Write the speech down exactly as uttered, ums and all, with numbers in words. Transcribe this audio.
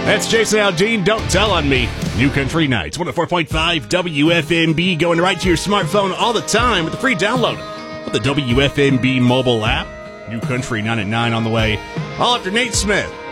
That's Jason Aldean, Don't Tell on Me. New Country Nights, one oh four point five W F M B, going right to your smartphone all the time with a free download of the W F M B mobile app. New Country nine at nine on the way. All after Nate Smith.